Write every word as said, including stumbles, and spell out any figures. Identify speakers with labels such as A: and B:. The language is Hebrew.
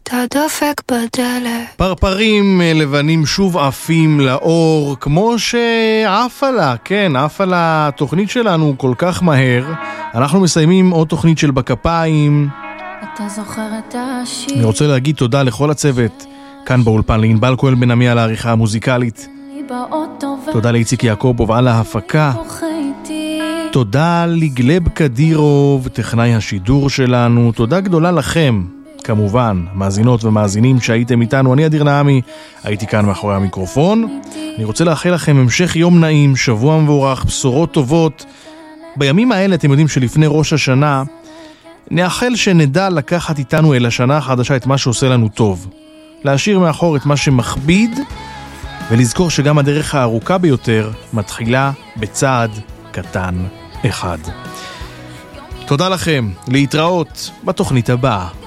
A: את הדופק בדלת.
B: פרפרים לבנים שוב עפים לאור, כמו שעפה לה, כן, עפה לה התוכנית שלנו כל כך מהר. אנחנו מסיימים עוד תוכנית של בכפיים.
A: אתה זוכר את השיר?
B: אני רוצה להגיד תודה לכל הצוות כאן באולפן, לענבל כהן בן עמי על העריכה המוזיקלית. תודה לאיציק יעקובוב על ההפקה. תודה לגלב קדירוב, טכנאי השידור שלנו. תודה גדולה לכם, כמובן, מאזינות ומאזינים שהייתם איתנו. אני אדיר נעמי, הייתי כאן מאחורי המיקרופון. אני רוצה לאחל לכם המשך יום נעים, שבוע מבורך, בשורות טובות. בימים האלה אתם יודעים שלפני ראש השנה נאחל שנדע לקחת איתנו אל השנה החדשה את מה שעושה לנו טוב, להשאיר מאחור את מה שמכביד, ולזכור שגם הדרך הארוכה ביותר מתחילה בצעד קטן אחד. תודה לכם, להתראות בתוכנית הבאה.